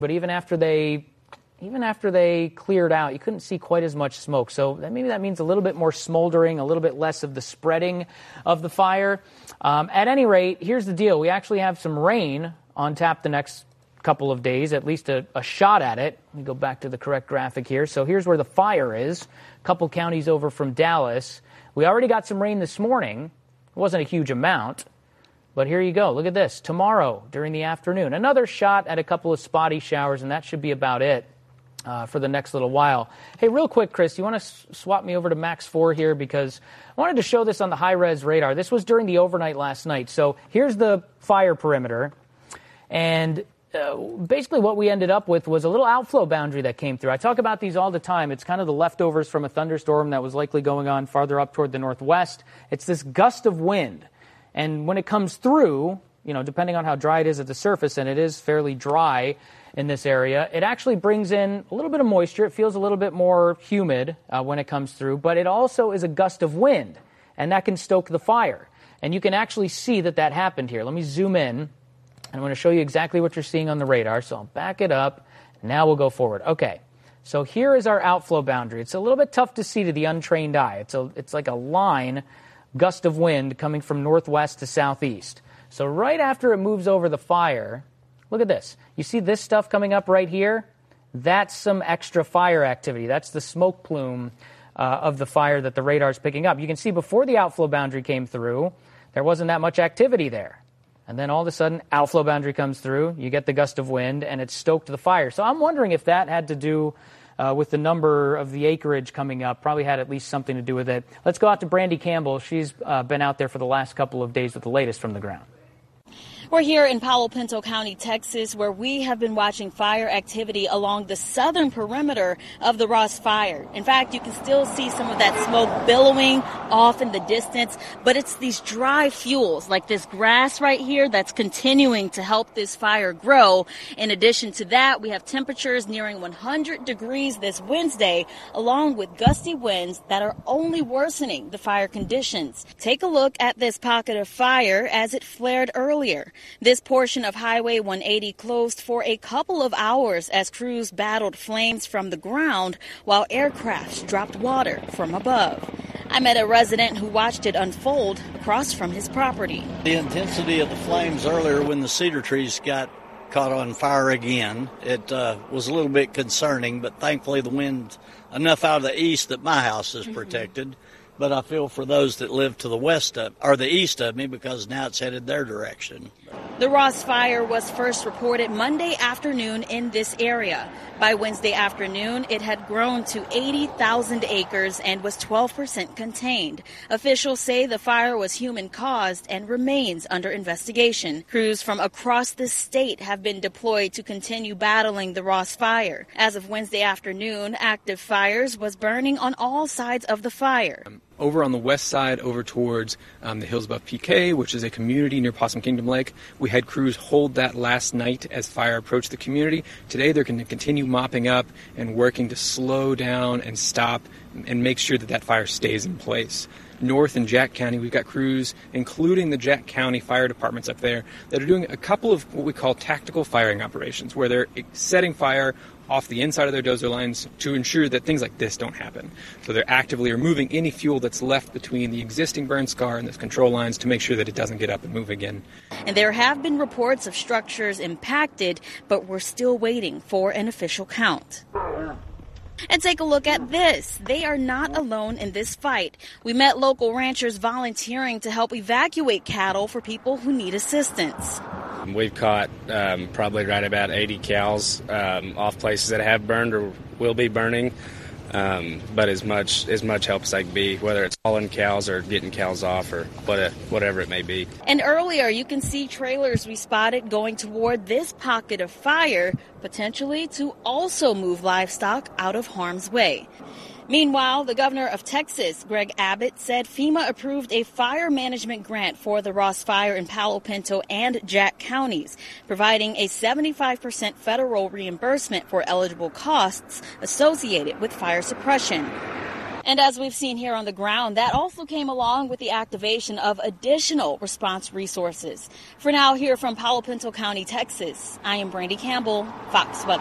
But even after they cleared out, you couldn't see quite as much smoke. So maybe that means a little bit more smoldering, a little bit less of the spreading of the fire. At any rate, here's the deal. We actually have some rain on tap the next couple of days, at least a shot at it. Let me go back to the correct graphic here. So here's where the fire is, a couple counties over from Dallas. We already got some rain this morning. It wasn't a huge amount, but here you go. Look at this. Tomorrow during the afternoon, another shot at a couple of spotty showers, and that should be about it for the next little while. Hey, real quick, Chris, you want to swap me over to Max 4 here because I wanted to show this on the high-res radar. This was during the overnight last night. So here's the fire perimeter, and basically what we ended up with was a little outflow boundary that came through. I talk about these all the time. It's kind of the leftovers from a thunderstorm that was likely going on farther up toward the northwest. It's this gust of wind. And when it comes through, depending on how dry it is at the surface, and it is fairly dry in this area, it actually brings in a little bit of moisture. It feels a little bit more humid when it comes through, but it also is a gust of wind, and that can stoke the fire. And you can actually see that happened here. Let me zoom in. I'm going to show you exactly what you're seeing on the radar, so I'll back it up. Now we'll go forward. Okay, so here is our outflow boundary. It's a little bit tough to see to the untrained eye. It's like a line, gust of wind coming from northwest to southeast. So right after it moves over the fire, look at this. You see this stuff coming up right here? That's some extra fire activity. That's the smoke plume of the fire that the radar is picking up. You can see before the outflow boundary came through, there wasn't that much activity there. And then all of a sudden, outflow boundary comes through, you get the gust of wind, and it stoked the fire. So I'm wondering if that had to do with the number of the acreage coming up. Probably had at least something to do with it. Let's go out to Brandy Campbell. She's been out there for the last couple of days with the latest from the ground. We're here in Palo Pinto County, Texas, where we have been watching fire activity along the southern perimeter of the Ross Fire. In fact, you can still see some of that smoke billowing off in the distance, but it's these dry fuels like this grass right here that's continuing to help this fire grow. In addition to that, we have temperatures nearing 100 degrees this Wednesday, along with gusty winds that are only worsening the fire conditions. Take a look at this pocket of fire as it flared earlier. This portion of Highway 180 closed for a couple of hours as crews battled flames from the ground while aircrafts dropped water from above. I met a resident who watched it unfold across from his property. The intensity of the flames earlier when the cedar trees got caught on fire again, it was a little bit concerning, but thankfully the wind enough out of the east that my house is protected. But I feel for those that live to the west or the east of me because now it's headed their direction. The Ross Fire was first reported Monday afternoon in this area. By Wednesday afternoon, it had grown to 80,000 acres and was 12% contained. Officials say the fire was human-caused and remains under investigation. Crews from across the state have been deployed to continue battling the Ross Fire. As of Wednesday afternoon, active fires was burning on all sides of the fire. Over on the west side, over towards the hills above PK, which is a community near Possum Kingdom Lake, we had crews hold that last night as fire approached the community. Today they're going to continue mopping up and working to slow down and stop and make sure that that fire stays in place. North in Jack County, we've got crews, including the Jack County fire departments up there, that are doing a couple of what we call tactical firing operations, where they're setting fire off the inside of their dozer lines to ensure that things like this don't happen. So they're actively removing any fuel that's left between the existing burn scar and those control lines to make sure that it doesn't get up and move again. And there have been reports of structures impacted, but we're still waiting for an official count. And take a look at this. They are not alone in this fight. We met local ranchers volunteering to help evacuate cattle for people who need assistance. We've caught probably right about 80 cows off places that have burned or will be burning, but as much help as I can be, whether it's hauling cows or getting cows off or whatever it may be. And earlier, you can see trailers we spotted going toward this pocket of fire, potentially to also move livestock out of harm's way. Meanwhile, the governor of Texas, Greg Abbott, said FEMA approved a fire management grant for the Ross Fire in Palo Pinto and Jack counties, providing a 75% federal reimbursement for eligible costs associated with fire suppression. And as we've seen here on the ground, that also came along with the activation of additional response resources. For now, here from Palo Pinto County, Texas, I am Brandy Campbell, Fox Weather.